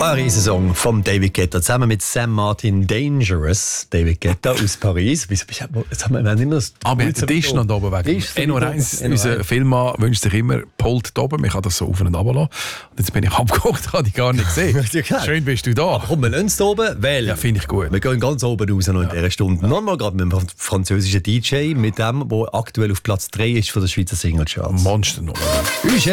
Ein Riesensong von David Guetta zusammen mit Sam Martin, Dangerous. David Guetta aus Paris. Jetzt haben wir nicht mehr das Aber der Tisch noch da oben weg. NO1, unser Filmmann wünscht sich immer Pult da oben. Man kann das so auf und runter lassen. Und jetzt bin ich abgeguckt, habe ich gar nicht gesehen. Schön bist du da. Komm, wir lassen es da oben, weil... Ja, finde ich gut. Wir gehen ganz oben raus noch in dieser Stunde. Nochmal gerade mit dem französischen DJ, mit dem, der aktuell auf Platz 3 ist von der Schweizer Singlecharts. Monsternummer.